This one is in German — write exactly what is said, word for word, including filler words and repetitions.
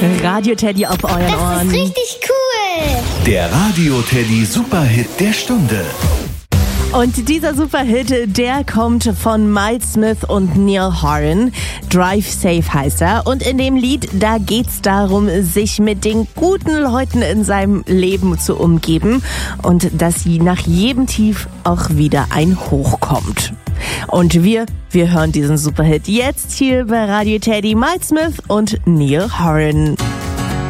Radio Teddy auf euren Das Ohren. ist richtig cool. Der Radio Teddy Superhit der Stunde. Und dieser Superhit, der kommt von Miles Smith und Neil Horan. Drive Safe heißt er. Und in dem Lied, da geht's darum, sich mit den guten Leuten in seinem Leben zu umgeben und dass nach jedem Tief auch wieder ein Hoch kommt. Und wir, wir hören diesen Superhit jetzt hier bei Radio Teddy, Miles Smith und Neil Horan.